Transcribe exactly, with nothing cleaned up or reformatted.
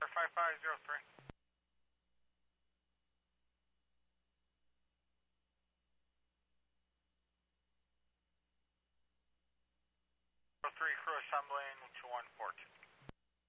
five five zero three. zero three, crew assembling to one fourteen.